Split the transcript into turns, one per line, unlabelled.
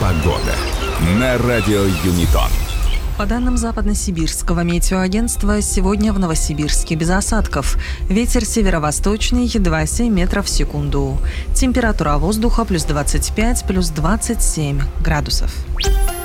Погода на радио Юнитон.
По данным Западно-Сибирского метеоагентства, сегодня в Новосибирске без осадков. Ветер северо-восточный 2,7 метров в секунду. Температура воздуха плюс 25, плюс 27 градусов.